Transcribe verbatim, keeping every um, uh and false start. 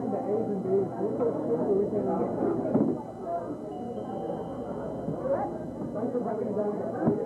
the A's and B's. We're so stupid we cannot. Thanks for breaking it down.